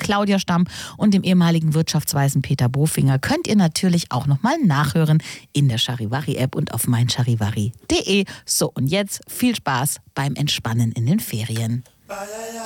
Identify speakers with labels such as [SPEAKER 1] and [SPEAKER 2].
[SPEAKER 1] Claudia Stamm und dem ehemaligen Wirtschaftsweisen Peter Bofinger könnt ihr natürlich auch nochmal nachhören in der Charivari-App und auf meincharivari.de. So, und jetzt viel Spaß beim Entspannen in den Ferien.